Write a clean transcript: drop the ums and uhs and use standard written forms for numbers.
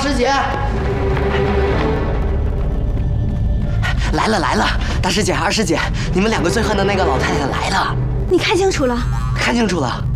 师姐，来了来了！大师姐、二师姐，你们两个最恨的那个老太太来了。 你看清楚了？ 看清楚了。